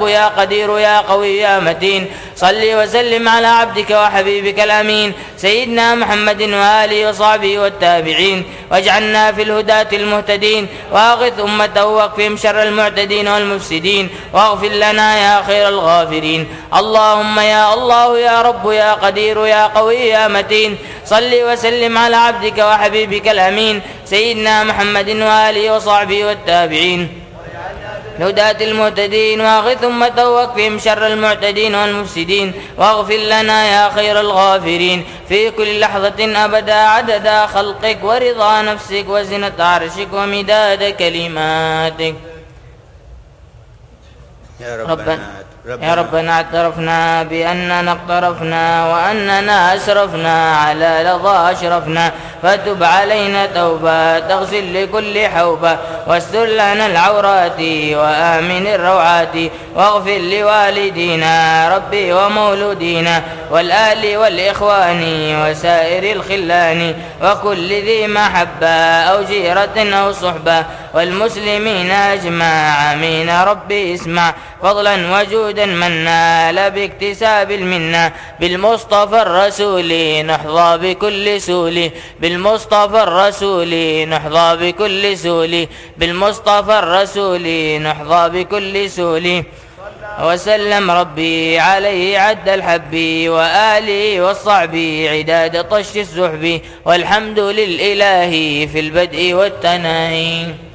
رب يا قدير يا قوي يا متين. صل وسلم على عبدك وحبيبك الأمين سيدنا محمد وآله وصحبه والتابعين، واجعلنا في الهداة المهتدين، وأغث أمته واكفهم شر المعتدين والمفسدين، واغفر لنا يا خير الغافرين. اللهم يا الله يا رب يا قدير يا قوي يا متين. صل وسلم على عبدك وحبيبك الأمين سيدنا محمد وآله وصحبه والتابعين الهداة المهتدين، واغث أمته واكفهم شر المعتدين والمفسدين، واغفر لنا يا خير الغافرين في كل لحظة أبدا عدد خلقك ورضا نفسك وزنة عرشك ومداد كلماتك. يا ربنا اعترفنا بأننا اقترفنا وأننا أسرفنا على لظى أشرفنا، فتب علينا توبة تغسل لكل حوبة، واستر لنا العورات وآمن الروعات، واغفر لوالدينا ربي ومولودينا والآل والإخوان وسائر الخلان وكل ذي محبة أو جيرة أو صحبة والمسلمين أجمع. آمين ربي اسمع فضلا وجودا منا باكتساب المنة بالمصطفى الرسول نحظى بكل سول، بالمصطفى الرسول نحظى بكل سول، بالمصطفى الرسول نحظى بكل سول. وسلم ربي عليه عد الحب وآله والصعب عداد طش السحب، والحمد للإله في البدء والتناهي.